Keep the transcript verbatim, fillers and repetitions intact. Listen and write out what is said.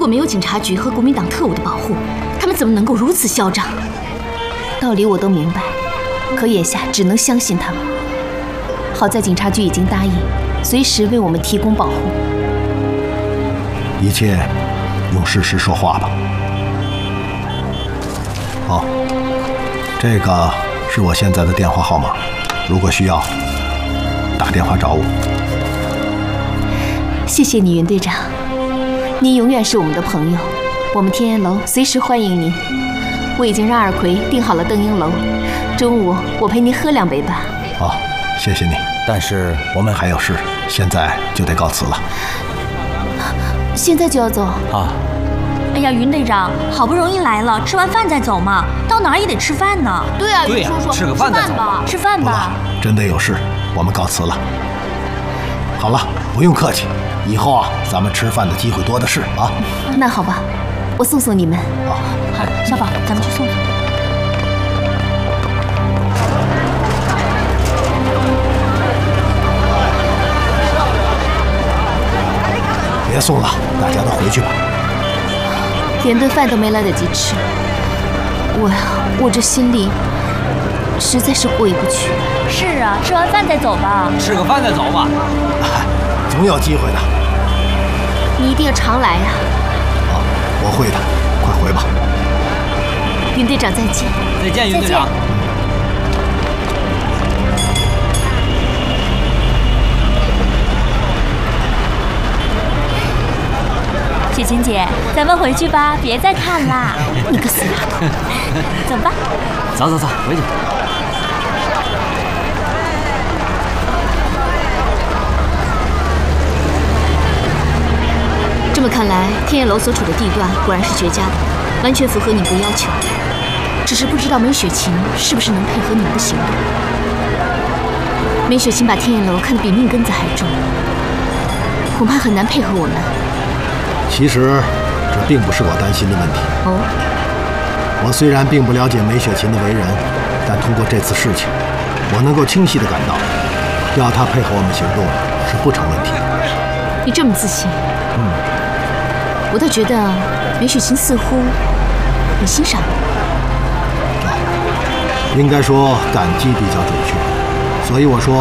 果没有警察局和国民党特务的保护，他们怎么能够如此嚣张？道理我都明白，可眼下只能相信他们。好在警察局已经答应，随时为我们提供保护。 一切用事实说话吧。好，这个是我现在的电话号码，如果需要，打电话找我。 谢谢你，云队长，您永远是我们的朋友。我们天烟楼随时欢迎您。我已经让二奎订好了邓英楼，中午我陪您喝两杯吧。 好，谢谢你。但是我们还有事，现在就得告辞了。 现在就要走啊？ 哎呀，云队长，好不容易来了，吃完饭再走嘛，到哪儿也得吃饭呢。 对啊， 对呀，吃个饭再走吧。 吃饭吧。 真的有事，我们告辞了。好了，不用客气，以后啊，咱们吃饭的机会多的是啊。 那好吧，我送送你们。 好， 好，小宝，咱们去送送。 别送了，大家都回去吧。 连顿饭都没来得及吃，我呀，我这心里实在是过意不去。 是啊，吃完饭再走吧。 吃个饭再走吧。 总有机会的。 你一定要常来呀。 好，我会的，快回吧。 云队长再见。 再见，云队长。 雪琴姐，咱们回去吧，别再看啦。 你个死丫头！ 走吧。 走走走，回去。 这么看来，天燕楼所处的地段果然是绝佳的，完全符合你们的要求。只是不知道梅雪琴是不是能配合你们的行动。梅雪琴把天燕楼看得比命根子还重，恐怕很难配合我们。 其实，这并不是我担心的问题。 哦， 我虽然并不了解梅雪琴的为人，但通过这次事情，我能够清晰地感到，要她配合我们行动是不成问题的。 你这么自信？ 嗯， 我倒觉得梅雪琴似乎很欣赏你。 应该说感激比较准确，所以我说。